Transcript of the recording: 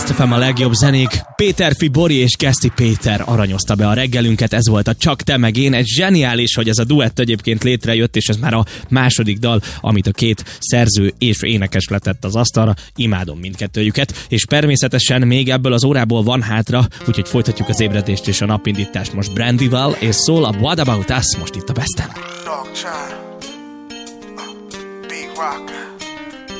Best FM, a legjobb zenék. Péterfi Bori és Keszti Péter aranyozta be a reggelünket, ez volt a Csak te meg én. Ez zseniális, hogy ez a duett egyébként létrejött, és ez már a második dal, amit a két szerző és énekes letett az asztalra. Imádom mindkettőjüket, és természetesen még ebből az órából van hátra, úgyhogy folytatjuk az ébredést és a napindítást most Brandyval, és szól a What About Us most itt a Best FM. Big Rock.